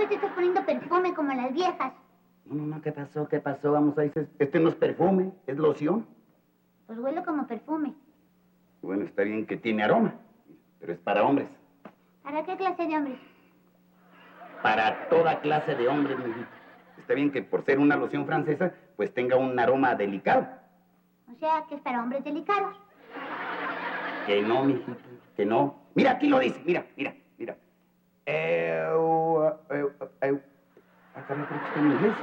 te estás poniendo perfume como las viejas. No, ¿qué pasó? ¿Qué pasó? Vamos a decir, este no es perfume, es loción. Pues huele como perfume. Bueno, está bien que tiene aroma, pero es para hombres. ¿Para qué clase de hombres? Para toda clase de hombres, mijito. Está bien que por ser una loción francesa, pues tenga un aroma delicado. O sea, que es para hombres delicados. Que no, mijito, que no. Mira, aquí lo dice, mira. Acá creo que está en inglés.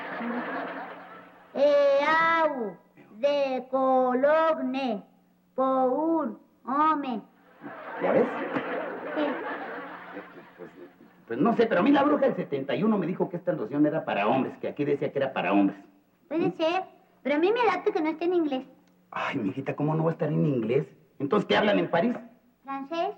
Au, de cologne, pour, hombre. ¿Ya ves? ¿Qué? Pues no sé, pero a mí la bruja del 71 me dijo que esta loción era para hombres, que aquí decía que era para hombres. Puede ser, pero a mí me late que no esté en inglés. Ay, mijita, ¿cómo no va a estar en inglés? Entonces, ¿qué hablan en París? ¿Francés?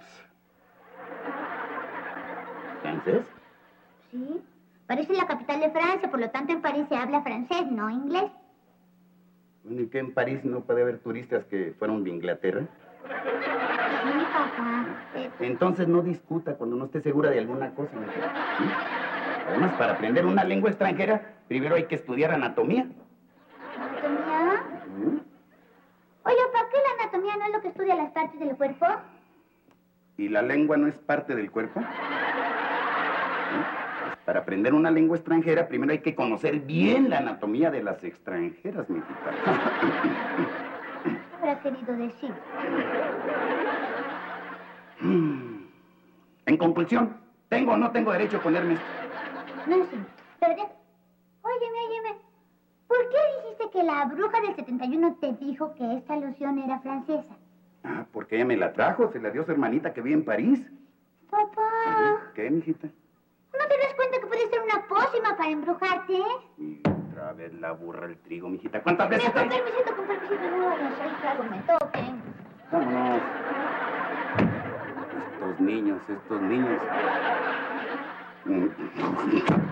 ¿Francés? Sí. París es la capital de Francia, por lo tanto en París se habla francés, no inglés. Bueno, ¿y qué en París no puede haber turistas que fueron de Inglaterra? Sí, papá. Entonces no discuta cuando no esté segura de alguna cosa, mijita. ¿Sí? Además, para aprender una lengua extranjera, primero hay que estudiar anatomía. ¿Anatomía? Oye, ¿para qué la anatomía no es lo que estudia las partes del cuerpo? ¿Y la lengua no es parte del cuerpo? ¿Sí? Para aprender una lengua extranjera, primero hay que conocer bien la anatomía de las extranjeras, mijita. ¿Qué habrá querido decir? En conclusión, ¿tengo o no tengo derecho a ponerme esto? No sé, pero óyeme. ¿Por qué dijiste que la bruja del 71 te dijo que esta loción era francesa? Ah, porque ella me la trajo, se la dio su hermanita que vive en París. Papá. ¿Qué, mijita? ¿No te das cuenta que puede ser una pócima para embrujarte? Y otra vez la burra el trigo, mijita. ¿Cuántas veces Con permisito, no vayas ahí, claro, me toquen. Vámonos. Estos niños.